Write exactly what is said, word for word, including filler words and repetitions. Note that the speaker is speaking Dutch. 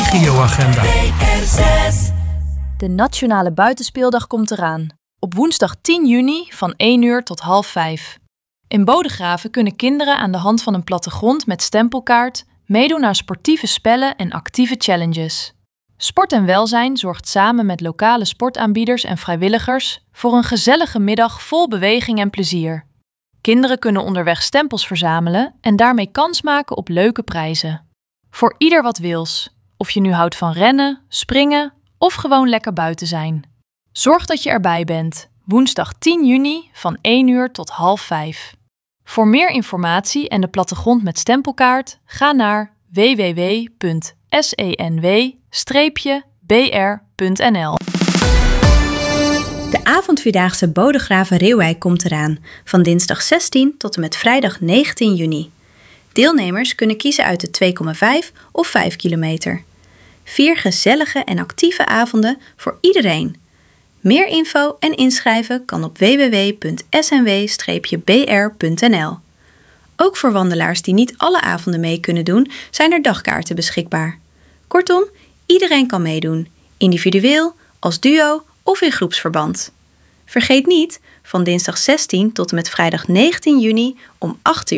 regioagenda. De Nationale Buitenspeeldag komt eraan. Op woensdag tien juni van één uur tot half vijf. In Bodegraven kunnen kinderen aan de hand van een plattegrond met stempelkaart meedoen aan sportieve spellen en actieve challenges. Sport en Welzijn zorgt samen met lokale sportaanbieders en vrijwilligers voor een gezellige middag vol beweging en plezier. Kinderen kunnen onderweg stempels verzamelen en daarmee kans maken op leuke prijzen. Voor ieder wat wils, of je nu houdt van rennen, springen of gewoon lekker buiten zijn. Zorg dat je erbij bent, woensdag tien juni van één uur tot half vijf. Voor meer informatie en de plattegrond met stempelkaart ga naar w w w punt s e n w streepje b r punt n l. De avondvierdaagse Bodegraven-Reeuwijk komt eraan, van dinsdag zestien tot en met vrijdag negentien juni. Deelnemers kunnen kiezen uit de twee komma vijf of vijf kilometer. Vier gezellige en actieve avonden voor iedereen. Meer info en inschrijven kan op w w w punt s n w streepje b r punt n l. Ook voor wandelaars die niet alle avonden mee kunnen doen, zijn er dagkaarten beschikbaar. Kortom, iedereen kan meedoen, individueel, als duo of in groepsverband. Vergeet niet, van dinsdag zestien tot en met vrijdag negentien juni om acht uur